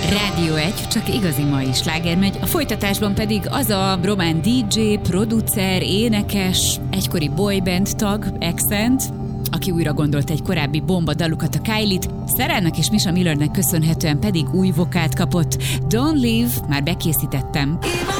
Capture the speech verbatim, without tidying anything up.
Rádió egy, csak igazi mai sláger megy, a folytatásban pedig az a román dé dzsé, producer, énekes, egykori boyband tag, Accent, aki újra gondolt egy korábbi bomba dalukat, a Kylie-t, Szerának és Misha Millernek köszönhetően pedig új vokált kapott. Don't Leave, már bekészítettem.